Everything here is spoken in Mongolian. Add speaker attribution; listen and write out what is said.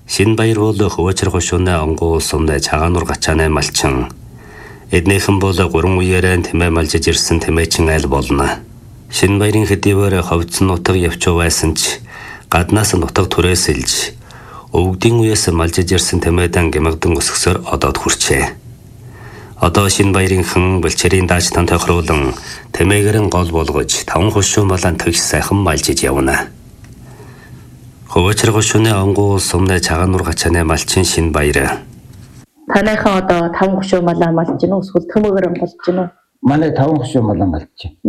Speaker 1: Шинбаяр бол Хөвөчрөх шөнө онгуу сумны цагаануур гачааны малчин. Эднийхэн бол 3 үеэрэн тэмээ малжиж ирсэн тэмээчин айл болно. Шинбаярын хэдийгээр ховцсон нутаг явж байсан ч гаднаас нутаг түрээсэлж өвгдийн үеэс малжиж ирсэн тэмээдэн гэмэгдэн өсгсөөр одоод хүрчээ. Одоо Шинбаярынхан бэлчээрийн дааж тан тохируулан тэмээгэрэн гол болгож 5 хошуу малан тэгш сайхан малжиж явна. Хөвөчрөх шөнө онгуу сумны цагаануур гачааны малчин Шинбаяр.
Speaker 2: Танайхан одоо 5 хошуу малаа малж гинөө эсвэл төмөөгөр малж гинөө?
Speaker 3: Манай 5 хошуу малаа малж байна.